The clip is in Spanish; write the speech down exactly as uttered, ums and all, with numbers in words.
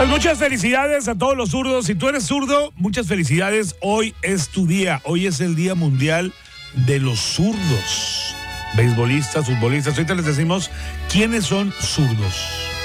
Pues muchas felicidades a todos los zurdos. Si tú eres zurdo, muchas felicidades. Hoy es tu día. Hoy es el Día Mundial de los Zurdos. Beisbolistas, futbolistas. Ahorita les decimos quiénes son zurdos.